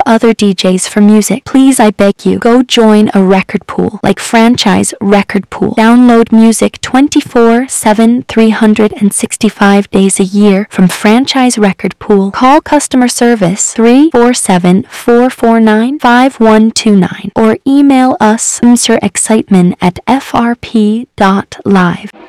other DJs for music. Please, I beg you, go join a record pool like Franchise Record Pool. Download music 24/7, 365 days a year from Franchise Record Pool. Call customer service 347-449-5129 or email us mrexcitement@frp.live.